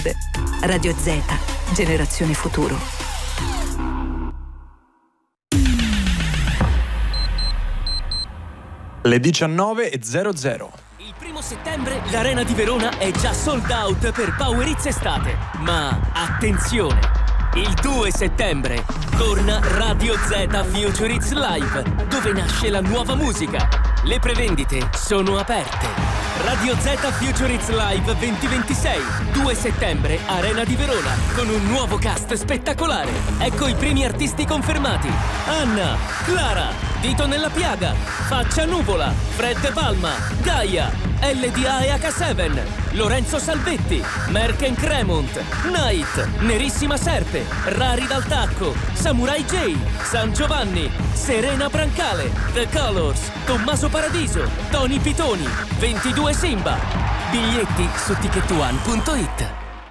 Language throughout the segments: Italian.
Radio Z, generazione futuro. Le 19:00. Il 1° settembre l'Arena di Verona è già sold out per Power Hits Estate. Ma attenzione! Il 2 settembre torna Radio Z Future Hits Live, dove nasce la nuova musica. Le prevendite sono aperte. Radio Z Future Hits Live 2026, 2 settembre, Arena di Verona, con un nuovo cast spettacolare. Ecco i primi artisti confermati: Anna, Clara, Dito nella Piaga, Faccia Nuvola, Fred Palma, Gaia, LDA e H7, Lorenzo Salvetti, Merken Cremont, Night, Nerissima Serpe, Rari dal Tacco, Samurai J, San Giovanni, Serena Brancale, The Colors, Tommaso Paradiso, Tony Pitoni, 22 Simba. Biglietti su ticketone.it.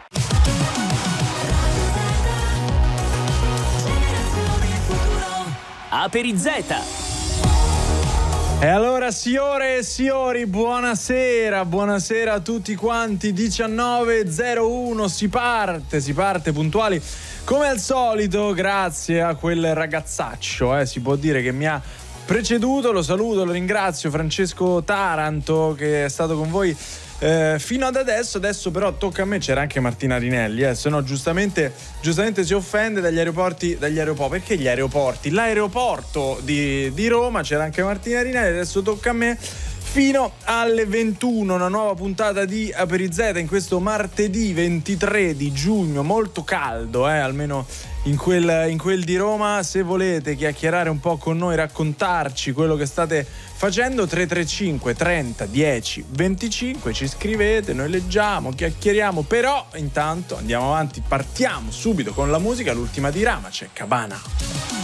Aperizeta. E allora, signore e signori, buonasera a tutti quanti. 19:01, si parte puntuali come al solito, grazie a quel ragazzaccio, si può dire, che mi ha preceduto. Lo saluto, lo ringrazio, Francesco Taranto, che è stato con voi fino ad adesso però tocca a me. C'era anche Martina Rinelli, se no giustamente si offende dagli aeroporti. Perché gli aeroporti? L'aeroporto di Roma, c'era anche Martina Rinelli, adesso tocca a me fino alle 21, una nuova puntata di Aperizeta in questo martedì 23 di giugno, molto caldo, almeno in quel di Roma. Se volete chiacchierare un po' con noi, raccontarci quello che state facendo, 335 30 10 25, ci scrivete, noi leggiamo, chiacchieriamo. Però intanto andiamo avanti, partiamo subito con la musica. L'ultima di Rama, c'è Cabana.